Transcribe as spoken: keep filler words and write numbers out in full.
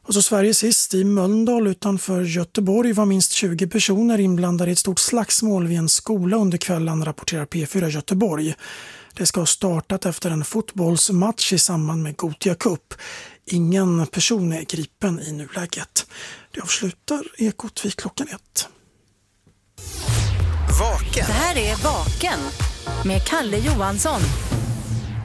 Och så Sverige sist i Mölndal utanför Göteborg var minst tjugo personer inblandade i ett stort slagsmål vid en skola under kvällen, rapporterar P fyra Göteborg. Det ska ha startat efter en fotbollsmatch i samband med Gothia Cup. Ingen person är gripen i nuläget. Det avslutar Ekot vid klockan ett. Vaken. Det här är Vaken med Kalle Johansson.